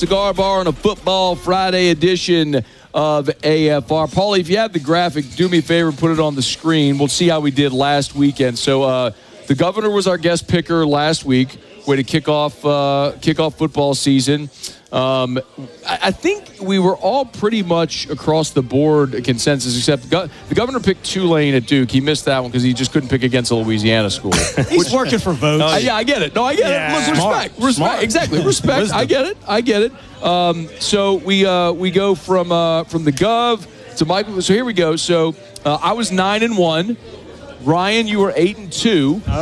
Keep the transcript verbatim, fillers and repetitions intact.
Cigar Bar on a Football Friday edition of A F R. Paulie, if you have the graphic, do me a favor and put it on the screen. We'll see how we did last weekend. So uh, the governor was our guest picker last week, way to kick off, uh, kick off football season. Um, I, I think we were all pretty much across the board a consensus, except the, go- the governor picked Tulane at Duke. He missed that one because he just couldn't pick against a Louisiana school. He's Which, working for votes. Uh, yeah, I get it. No, I get yeah. it. Look, Smart. respect. Respect. Smart. Exactly. Respect. I get it. I get it. Um, so we uh, we go from uh, from the Gov to Michael. So here we go. So uh, I was nine and one. Ryan, you were eight and two.